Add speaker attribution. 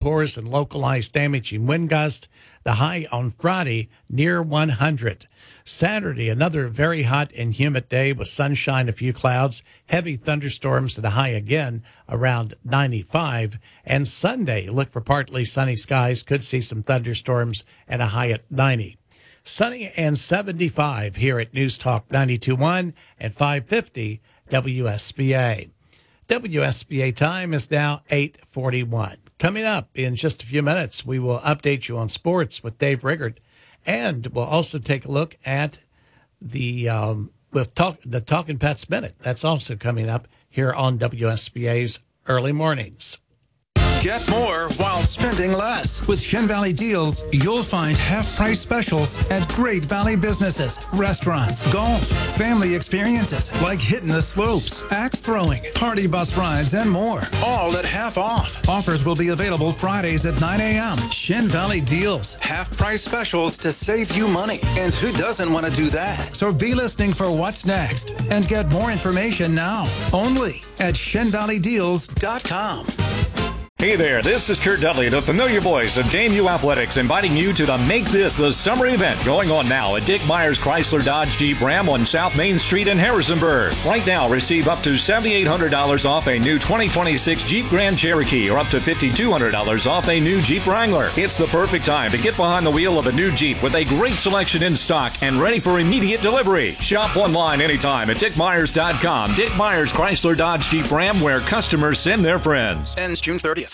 Speaker 1: downpours and localized damaging wind gusts. The high on Friday near 100. Saturday, another very hot and humid day with sunshine, a few clouds, heavy thunderstorms, and a high again around 95. And Sunday, look for partly sunny skies. Could see some thunderstorms and a high at 90. Sunny and 75 here at News Talk 92.1 and 550 WSBA. WSBA time is now 8:41. Coming up in just a few minutes, we will update you on sports with Dave Riggert, and we'll also take a look at the Talking Pets Minute. That's also coming up here on WSBA's Early Mornings.
Speaker 2: Get more while spending less. With Shin Valley Deals, you'll find half-price specials at great Valley businesses, restaurants, golf, family experiences like hitting the slopes, axe throwing, party bus rides, and more. All at half off. Offers will be available Fridays at 9 a.m. Shin Valley Deals, half-price specials to save you money. And who doesn't want to do that? So be listening for what's next and get more information now. Only at ShinValleyDeals.com.
Speaker 3: Hey there, this is Kurt Dudley, the familiar voice of JMU Athletics, inviting you to the Make This the Summer event going on now at Dick Myers Chrysler Dodge Jeep Ram on South Main Street in Harrisonburg. Right now, receive up to $7,800 off a new 2026 Jeep Grand Cherokee or up to $5,200 off a new Jeep Wrangler. It's the perfect time to get behind the wheel of a new Jeep with a great selection in stock and ready for immediate delivery. Shop online anytime at dickmyers.com. Dick Myers Chrysler Dodge Jeep Ram, where customers send their friends.
Speaker 2: Ends June 30th.